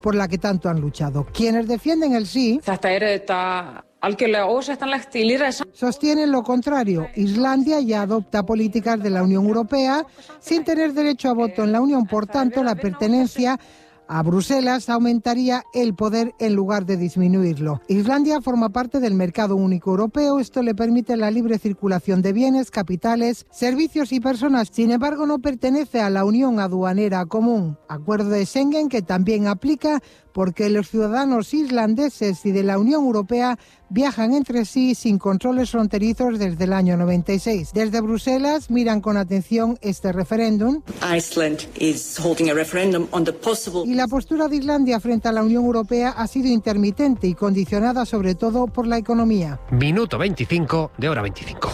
por la que tanto han luchado. Quienes defienden el sí sostienen lo contrario. Islandia ya adopta políticas de la Unión Europea sin tener derecho a voto en la Unión. Por tanto, la pertenencia a Bruselas aumentaría el poder en lugar de disminuirlo. Islandia forma parte del mercado único europeo. Esto le permite la libre circulación de bienes, capitales, servicios y personas. Sin embargo, no pertenece a la Unión Aduanera Común, acuerdo de Schengen que también aplica porque los ciudadanos islandeses y de la Unión Europea viajan entre sí sin controles fronterizos desde el año 96. Desde Bruselas miran con atención este referéndum. Y la postura de Islandia frente a la Unión Europea ha sido intermitente y condicionada sobre todo por la economía. Minuto 25 de Hora 25.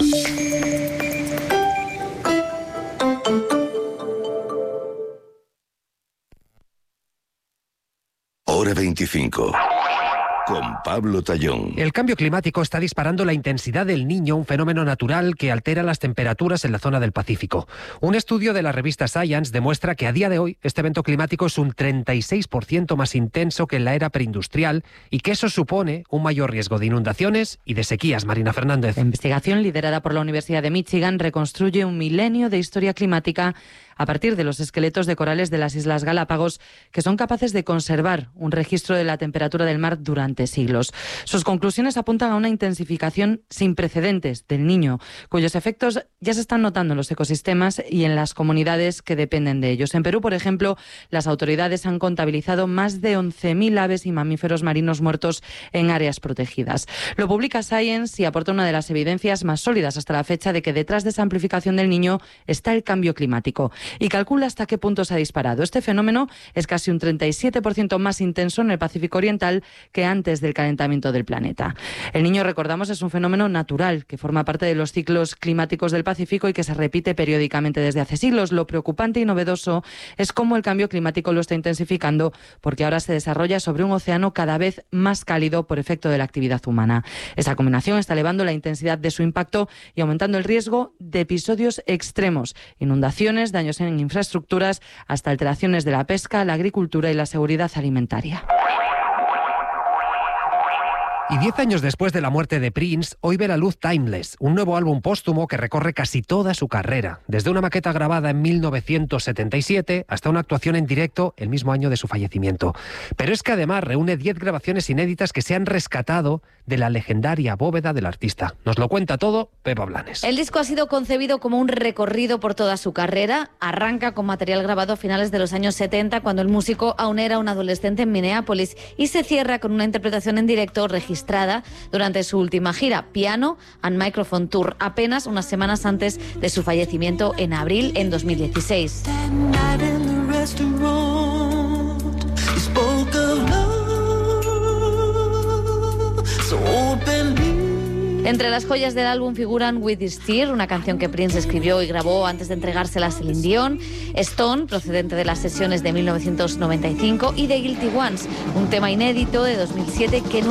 Hora 25. Con Pablo Tallón. El cambio climático está disparando la intensidad del Niño, un fenómeno natural que altera las temperaturas en la zona del Pacífico. Un estudio de la revista Science demuestra que a día de hoy este evento climático es un 36% más intenso que en la era preindustrial y que eso supone un mayor riesgo de inundaciones y de sequías. Marina Fernández. La investigación liderada por la Universidad de Michigan reconstruye un milenio de historia climática a partir de los esqueletos de corales de las Islas Galápagos, que son capaces de conservar un registro de la temperatura del mar durante siglos. Sus conclusiones apuntan a una intensificación sin precedentes del Niño, cuyos efectos ya se están notando en los ecosistemas y en las comunidades que dependen de ellos. En Perú, por ejemplo, las autoridades han contabilizado más de 11.000 aves y mamíferos marinos muertos en áreas protegidas. Lo publica Science y aporta una de las evidencias más sólidas hasta la fecha de que detrás de esa amplificación del Niño está el cambio climático. Y calcula hasta qué punto se ha disparado. Este fenómeno es casi un 37% más intenso en el Pacífico Oriental que antes del calentamiento del planeta. El Niño, recordamos, es un fenómeno natural que forma parte de los ciclos climáticos del Pacífico y que se repite periódicamente desde hace siglos. Lo preocupante y novedoso es cómo el cambio climático lo está intensificando, porque ahora se desarrolla sobre un océano cada vez más cálido por efecto de la actividad humana. Esa combinación está elevando la intensidad de su impacto y aumentando el riesgo de episodios extremos, inundaciones, daños en infraestructuras, hasta alteraciones de la pesca, la agricultura y la seguridad alimentaria. Y 10 años después de la muerte de Prince, hoy ve la luz Timeless, un nuevo álbum póstumo que recorre casi toda su carrera, desde una maqueta grabada en 1977 hasta una actuación en directo el mismo año de su fallecimiento. Pero es que además reúne 10 grabaciones inéditas que se han rescatado de la legendaria bóveda del artista. Nos lo cuenta todo Pepa Blanes. El disco ha sido concebido como un recorrido por toda su carrera. Arranca con material grabado a finales de los años 70, cuando el músico aún era un adolescente en Minneapolis, y se cierra con una interpretación en directo registrada durante su última gira, Piano and Microphone Tour, apenas unas semanas antes de su fallecimiento en abril en 2016. Entre las joyas del álbum figuran With This Tear, una canción que Prince escribió y grabó antes de entregársela a Celine Dion, Stone, procedente de las sesiones de 1995, y The Guilty Ones, un tema inédito de 2007 que